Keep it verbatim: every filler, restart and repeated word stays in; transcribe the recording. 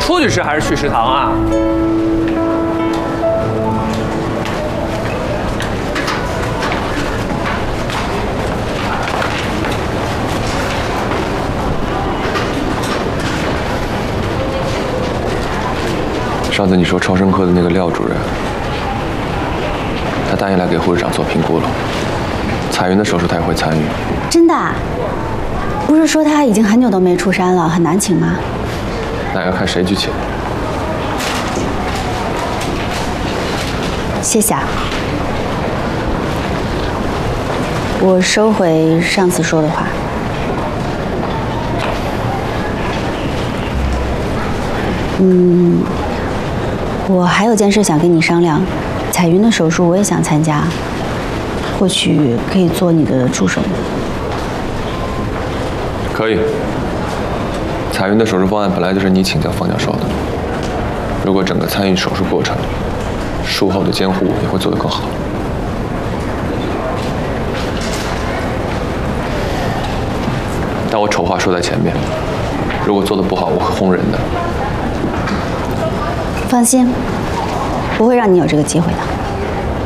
出去吃还是去食堂啊？ 上次你说超声科的那个廖主任，他答应来给护士长做评估了。彩云的手术他也会参与。 真的？不是说他已经很久都没出山了，很难请吗？ 那要看谁去请。 谢谢啊。我收回上次说的话。嗯。 我还有件事想跟你商量，彩云的手术我也想参加，或许可以做你的助手。 可以。彩云的手术方案本来就是你请教方教授的，如果整个参与手术过程，术后的监护也会做得更好。但我丑话说在前面，如果做得不好，我会轰人的。 放心，不会让你有这个机会的。